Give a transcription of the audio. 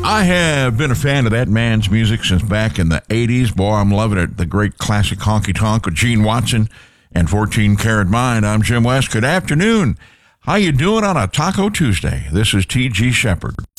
I have been a fan of that man's music since back in the 80s. Boy, I'm loving it. The great classic Honky Tonk with Gene Watson and 14 Karat Mind. I'm Jim West. Good afternoon. How you doing on a Taco Tuesday? This is T.G. Shepherd.